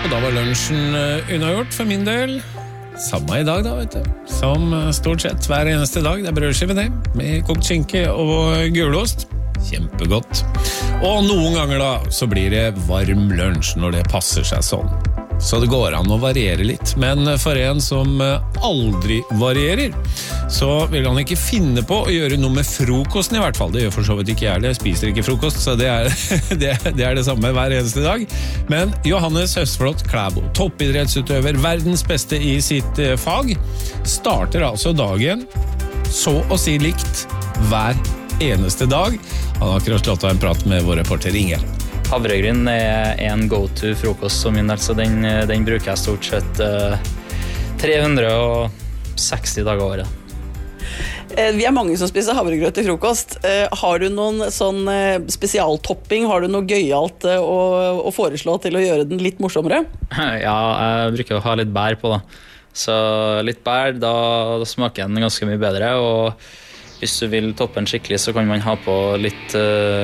Og da var lunsjen unnagjort for min del. Samme I dag da, vet du. Som stort sett hver eneste dag. Det brødskive det, med kokt skinke og gulost. Kjempegodt. Og noen ganger da, så blir det varm lunsj når det passer seg sånn. Så det går an å variere litt. Men for en som aldri varierer, så vil han ikke finne på å gjøre noe med frokosten I hvert fall. Det gjør for så vidt ikke jeg. Jeg spiser ikke frokost, så det det samme hver eneste dag. Men Johannes Høstflot Klæbo, toppidrettsutøver, verdens beste I sitt fag, starter altså dagen så å si likt hver eneste dag. Han har akkurat slått av en prat med vår reporter Inger. Havregryn en go-to frokost som min, altså den bruker jeg stort sett 360 dager året. Vi mange som spiser havregrøt til frokost. Har du noen sånn spesialtopping? Har du noe gøyalt å foreslå til å gjøre den litt morsommere? Ja, jeg bruker å ha litt bær på da. Så litt bær, da smaker den ganske mye bedre, og hvis du vil toppe den skikkelig, så kan man ha på litt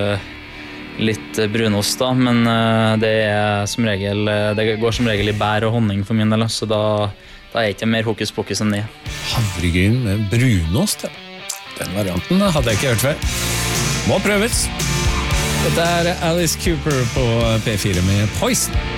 brunost da, men det går som regel I bær og honning for min del, så da ikke mer hokus pokus enn det. Havregryn med brunost, ja. Den varianten hadde jeg ikke hørt før. Må prøves. Dette Alice Cooper på P4 med Poison.